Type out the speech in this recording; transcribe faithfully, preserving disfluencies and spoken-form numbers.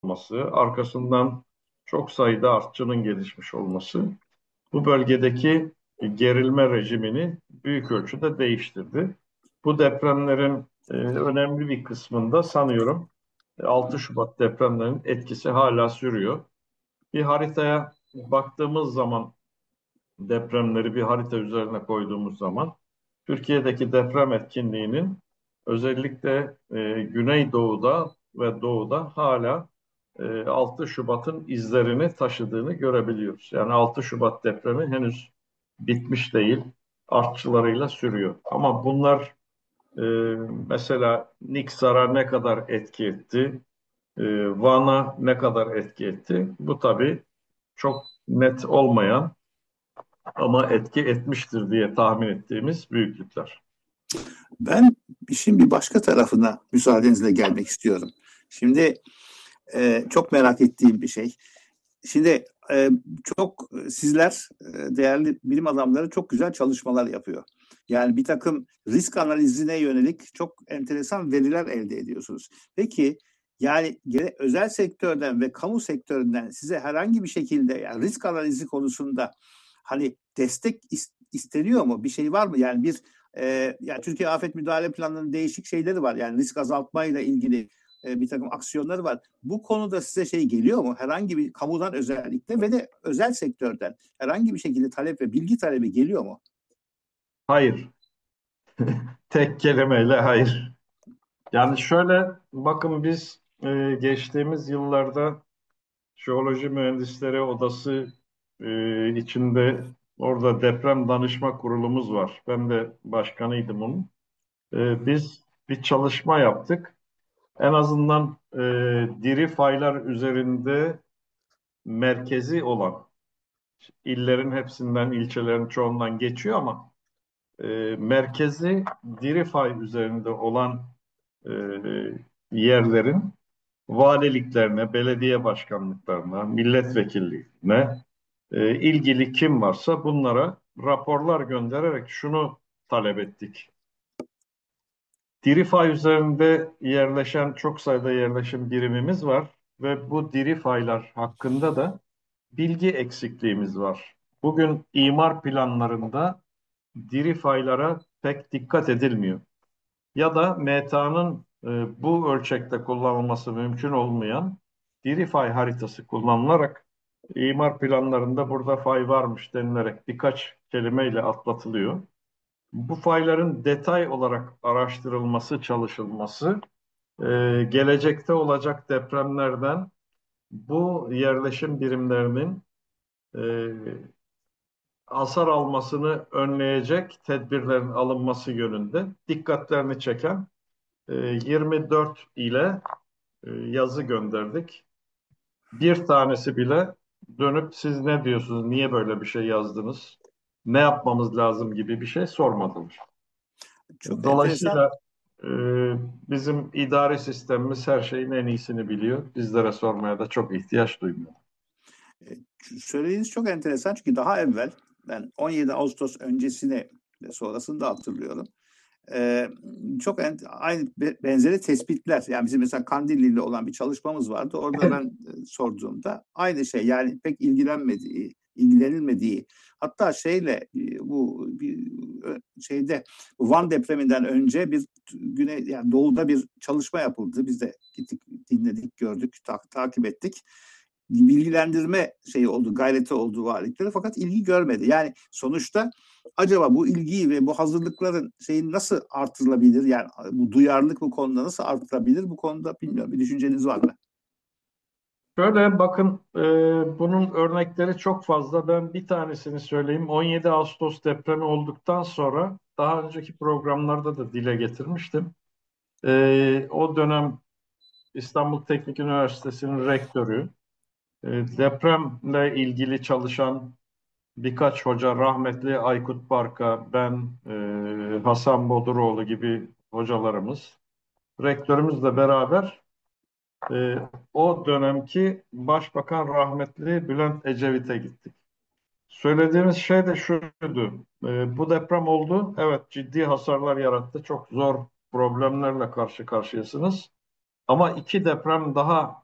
olması, arkasından çok sayıda artçının gelişmiş olması bu bölgedeki gerilme rejimini büyük ölçüde değiştirdi. Bu depremlerin e, önemli bir kısmında sanıyorum e, altı Şubat depremlerinin etkisi hala sürüyor. Bir haritaya baktığımız zaman depremleri bir harita üzerine koyduğumuz zaman Türkiye'deki deprem etkinliğinin özellikle e, Güneydoğu'da ve Doğu'da hala e, altı Şubat'ın izlerini taşıdığını görebiliyoruz. Yani altı Şubat depremi henüz bitmiş değil, artçılarıyla sürüyor. Ama bunlar e, mesela Niksar'a ne kadar etki etti, e, Van'a ne kadar etki etti? Bu tabii çok net olmayan ama etki etmiştir diye tahmin ettiğimiz büyüklükler. Ben işin bir başka tarafına müsaadenizle gelmek istiyorum. Şimdi e, çok merak ettiğim bir şey. Şimdi e, çok sizler e, değerli bilim adamları çok güzel çalışmalar yapıyor. Yani bir takım risk analizine yönelik çok enteresan veriler elde ediyorsunuz. Peki yani özel sektörden ve kamu sektöründen size herhangi bir şekilde yani risk analizi konusunda hani destek isteniyor mu? Bir şey var mı? Yani bir e, yani Türkiye Afet Müdahale Planları'nın değişik şeyleri var. Yani risk azaltmayla ilgili e, bir takım aksiyonları var. Bu konuda size şey geliyor mu? Herhangi bir kamudan özellikle ve de özel sektörden herhangi bir şekilde talep ve bilgi talebi geliyor mu? Hayır. Tek kelimeyle hayır. Yani şöyle bakın biz e, geçtiğimiz yıllarda Jeoloji Mühendisleri Odası e, içinde orada deprem danışma kurulumuz var. Ben de başkanıydım onun. E, biz bir çalışma yaptık. En azından e, diri faylar üzerinde merkezi olan illerin hepsinden, ilçelerin çoğundan geçiyor ama e, merkezi diri fay üzerinde olan e, yerlerin valiliklerine, belediye başkanlıklarına, milletvekilliğine e, ilgili kim varsa bunlara raporlar göndererek şunu talep ettik. Diri fay üzerinde yerleşen çok sayıda yerleşim birimimiz var ve bu diri faylar hakkında da bilgi eksikliğimiz var. Bugün imar planlarında diri faylara pek dikkat edilmiyor. Ya da M T A'nın e, bu ölçekte kullanılması mümkün olmayan diri fay haritası kullanılarak imar planlarında burada fay varmış denilerek birkaç kelimeyle atlatılıyor. Bu fayların detay olarak araştırılması, çalışılması, e, gelecekte olacak depremlerden bu yerleşim birimlerinin e, hasar almasını önleyecek tedbirlerin alınması yönünde dikkatlerini çeken e, yirmi dört ile e, yazı gönderdik. Bir tanesi bile dönüp siz ne diyorsunuz, niye böyle bir şey yazdınız, ne yapmamız lazım gibi bir şey sormadılar. Çok enteresan. Dolayısıyla e, bizim idari sistemimiz her şeyin en iyisini biliyor. Bizlere sormaya da çok ihtiyaç duymuyor. E, Söylediğiniz çok enteresan çünkü daha evvel ben on yedi Ağustos öncesine ve sonrasını da hatırlıyorum. Ee, çok ent- aynı benzeri tespitler. Yani bizim mesela Kandilli ile olan bir çalışmamız vardı. Orada ben e, sorduğumda aynı şey yani pek ilgilenmediği, ilgilenilmediği hatta şeyle e, bu bir ö- şeyde Van depreminden önce bir güney yani doğuda bir çalışma yapıldı. Biz de gittik, dinledik, gördük, ta- takip ettik bilgilendirme şeyi oldu, gayreti oldu valilikleri fakat ilgi görmedi. Yani sonuçta acaba bu ilgiyi ve bu hazırlıkların şeyin nasıl artırılabilir? Yani bu duyarlılık bu konuda nasıl artırılabilir? Bu konuda bilmiyorum. Bir düşünceniz var mı? Şöyle bakın, e, bunun örnekleri çok fazla. Ben bir tanesini söyleyeyim. on yedi Ağustos depremi olduktan sonra daha önceki programlarda da dile getirmiştim. E, o dönem İstanbul Teknik Üniversitesi'nin rektörü, e, depremle ilgili çalışan birkaç hoca, rahmetli Aykut Barka, ben, e, Hasan Boduroğlu gibi hocalarımız, rektörümüzle beraber e, o dönemki Başbakan rahmetli Bülent Ecevit'e gittik. Söylediğimiz şey de şuydu. E, bu deprem oldu. Evet, ciddi hasarlar yarattı. Çok zor problemlerle karşı karşıyasınız. Ama iki deprem daha